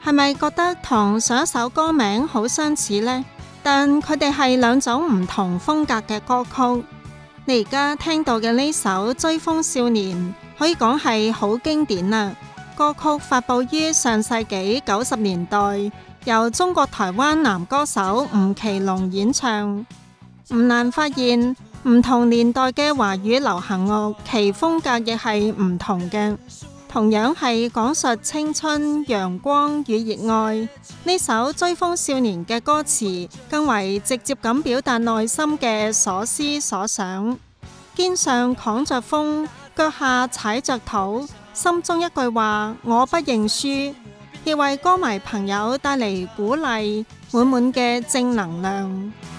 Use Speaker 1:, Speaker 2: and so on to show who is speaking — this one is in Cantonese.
Speaker 1: 係咪覺得同上一首歌名好相似呢？但佢哋係兩種唔同風格嘅歌曲。你而家聽到嘅呢首《追風少年》可以講係好經典啦。歌曲發布於上世紀90年代，由中國台灣男歌手吳奇隆演唱。唔難發現，唔同年代嘅華語流行樂其風格亦係唔同嘅。同樣係講述青春、陽光與熱愛，呢首《追風少年》嘅歌詞更為直接咁表達內心嘅所思所想。肩上扛着風，腳下踩着土，心中一句話我不認輸，亦為歌迷朋友帶嚟鼓勵滿滿嘅正能量。